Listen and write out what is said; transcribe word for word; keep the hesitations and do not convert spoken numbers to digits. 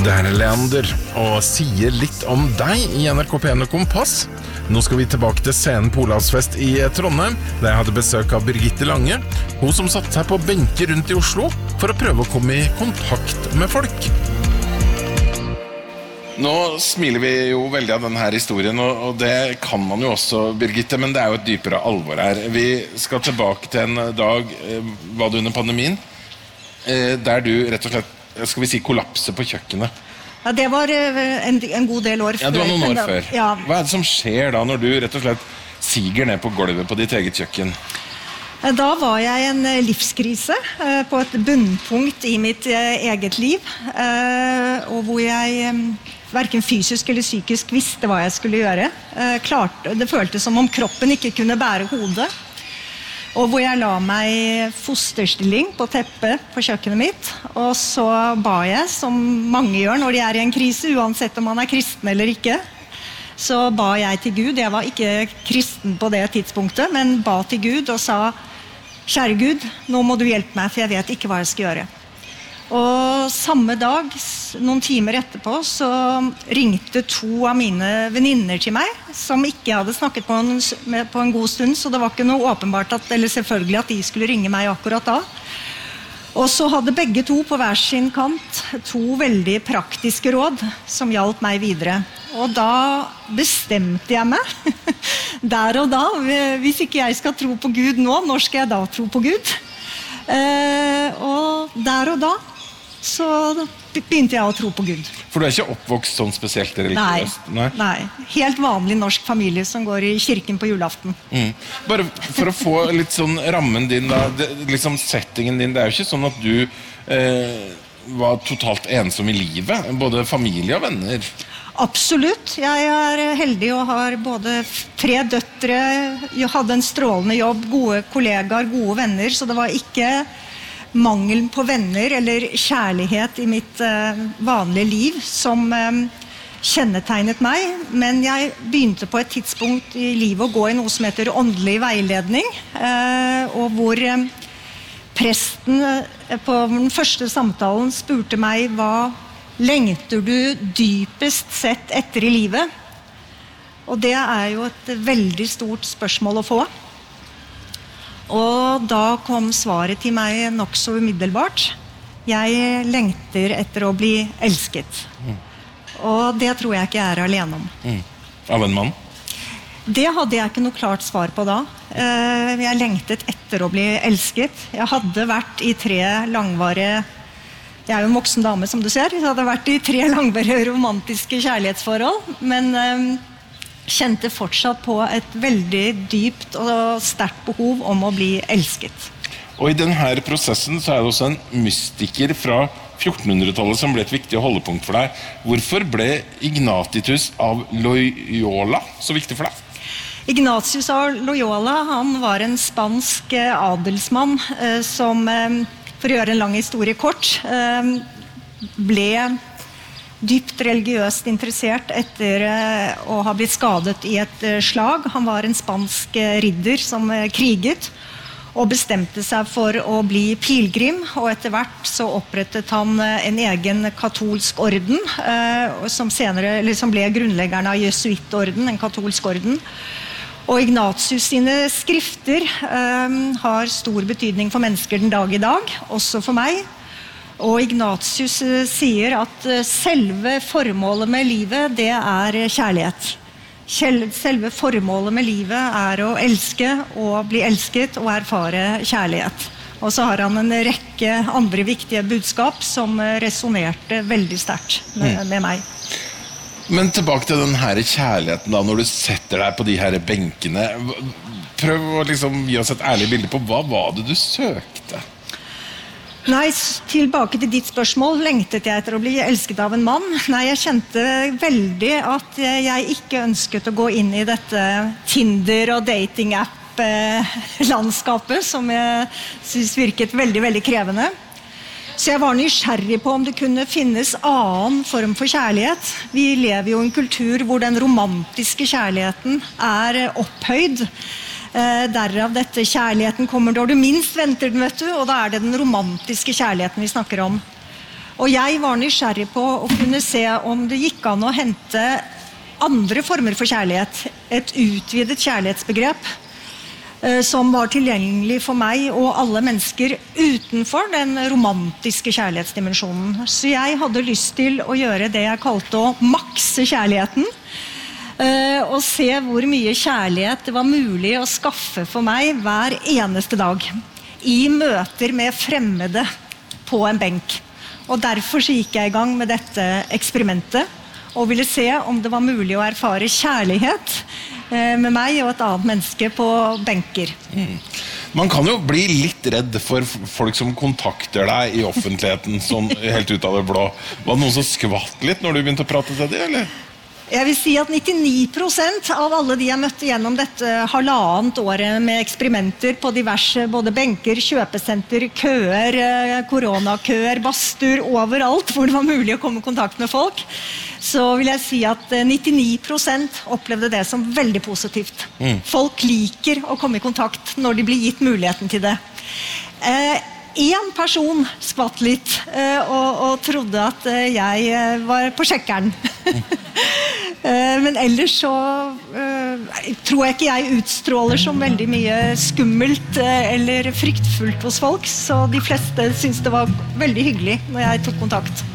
Det her er Leander, og sier litt om deg i N R K P en og Kompass. Nå skal vi tilbake til scenen på Olavsfest i Trondheim, der jeg hadde besøk av Birgitte Lange, hun som satte seg på benker rundt i Oslo for å prøve å komme i kontakt med folk. Nå smiler vi jo veldig av denne historien, og det kan man jo også, Birgitte, men det er jo et dypere alvor her. Vi skal tilbake til en dag, var det under pandemien, der du rett og slett, skal vi si, kollapse på kjøkkenet. Ja, det var en, en god del år før. Ja, det var noen år før. Ja. Hva er det som skjer da når du rett og slett siger ned på gulvet på ditt eget kjøkken? Da var jeg i en livskrise på et bunnpunkt i mitt eget liv, og hvor jeg hverken fysisk eller psykisk visste hva jeg skulle gjøre. Klart, det føltes som om kroppen ikke kunne bære hodet. Og hvor jeg la meg i fosterstilling på teppet på kjøkkenet mitt, og så ba jeg, som mange gjør når de er i en krise, uansett om man er kristen eller ikke, så ba jeg til Gud. Jeg var ikke kristen på det tidspunktet, men ba til Gud og sa, kjære Gud, nå må du hjelpe meg, for jeg vet ikke hva jeg skal gjøre. Og samme dag, noen timer etterpå, så ringte to av mine venninner til meg, som ikke hadde snakket på en, på en god stund, så det var ikke noe åpenbart, at, eller selvfølgelig at de skulle ringe meg akkurat da. Og så hadde begge to på hver sin kant to veldig praktiske råd som hjalp meg videre. Og da bestemte jeg meg, der og da, hvis ikke jeg skal tro på Gud nå, når skal jeg da tro på Gud? Eh, og der og da, så begynte jeg å tro på Gud. For du er ikke oppvokst sånn spesielt religiøst? Nei, nei. Helt vanlig norsk familie som går i kirken på julaften. Mm. Bare for å få litt sånn rammen din da, det, liksom settingen din, det er jo ikke sånn at du eh, var totalt ensom i livet, både familie og venner. Absolutt. Jeg er heldig og har både tre døtre, jeg hadde en strålende jobb, gode kollegaer, gode venner, så det var ikke mangelen på venner eller kjærlighet i mitt uh, vanlige liv som um, kjennetegnet meg, men jeg begynte på et tidspunkt i livet å gå i noe som heter åndelig veiledning, uh, og hvor um, presten uh, på den første samtalen spurte meg, hva lengter du dypest sett etter i livet? Og det er jo et veldig stort spørsmål å få. Og da kom svaret til meg nok så umiddelbart. Jeg lengter etter å bli elsket. Mm. Og det tror jeg ikke jeg er alene om. Mm. Av en mann? Det hadde jeg ikke noe klart svar på da. Jeg lengtet etter å bli elsket. Jeg hadde vært i tre langvarige, jeg er jo en voksen dame som du ser, jeg hadde vært i tre langvarige romantiske kjærlighetsforhold, men kjente fortsatt på et veldig dypt og sterkt behov om å bli elsket. Og i denne prosessen så er det også en mystiker fra fjortenhundretallet som ble et viktig holdepunkt for deg. Hvorfor ble Ignatius av Loyola så viktig for deg? Ignatius av Loyola, han var en spansk adelsmann eh, som, eh, for å gjøre en lang historie kort, eh, ble dypt religiøst interessert etter å ha blitt skadet i et slag. Han var en spansk ridder som kriget og bestemte seg for å bli pilgrim, og etter hvert så opprettet han en egen katolsk orden, som senere eller som ble grunnleggeren av jesuittorden, en katolsk orden. Og Ignatius sine skrifter har stor betydning for mennesker den dag i dag, også for meg. Og Ignatius sier at selve formålet med livet, det er kjærlighet. Selve formålet med livet er å elske og bli elsket og erfare kjærlighet. Og så har han en rekke andre viktige budskap som resonerte veldig sterkt med, med meg. Men tilbake til den her kjærligheten da, når du setter deg på de her benkene. Prøv å liksom gi oss et ærlig bilde på hva var det du søkte? Nei, tilbake til ditt spørsmål, lengtet jeg etter å bli elsket av en mann? Nei, jeg kjente veldig at jeg ikke ønsket å gå inn i dette Tinder- og dating-app-landskapet, som jeg synes virket veldig, veldig krevende. Så jeg var nysgjerrig på om det kunne finnes annen form for kjærlighet. Vi lever jo i en kultur hvor den romantiske kjærligheten er opphøyd. Eh, derav dette kjærligheten kommer når du minst venter den, vet du, og da er det den romantiske kjærligheten vi snakker om. Og jeg var nysgjerrig på å kunne se om det gikk an å hente andre former for kjærlighet, et utvidet kjærlighetsbegrep, eh, som var tilgjengelig for meg og alle mennesker utenfor den romantiske kjærlighetsdimensjonen. Så jeg hadde lyst til å gjøre det jeg kalte å makse kjærligheten, eh, og se hvor mye kjærlighet det var mulig å skaffe for meg hver eneste dag, i møter med fremmede på en benk. Og derfor så gikk jeg i gang med dette eksperimentet, og ville se om det var mulig å erfare kjærlighet eh, med meg og et annet menneske på benker. Mm. Man kan jo bli litt redd for folk som kontakter deg i offentligheten, sånn helt ut av det blå. Var det noen som skvatt litt når du begynte å prate til det, eller? Jeg vil si at nittini prosent av alle de jeg møtte gjennom dette halvannet året med eksperimenter på diverse, både benker, kjøpesenter, køer, koronakøer, bastur, overalt hvor det var mulig å komme i kontakt med folk, så vil jeg si at nittini prosent opplevde det som veldig positivt. Mm. Folk liker å komme i kontakt når de blir gitt muligheten til det. Eh, en person skvatt litt eh, og, og trodde at jeg var på sjekkeren. Men ellers så uh, tror jeg ikke jeg utstråler som veldig mye skummelt uh, eller fryktfullt hos folk, så de fleste synes det var veldig hyggelig når jeg tok kontakt.